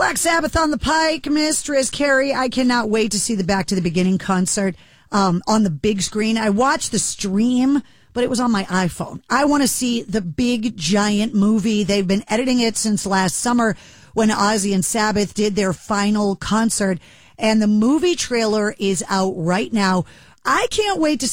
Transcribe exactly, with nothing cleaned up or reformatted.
Black Sabbath on the pike, Mistress Carrie. I cannot wait to see the Back to the Beginning concert um, on the big screen. I watched the stream, but it was on my iPhone. I want to see the big, giant movie. They've been editing it since last summer when Ozzy and Sabbath did their final concert, and the movie trailer is out right now. I can't wait to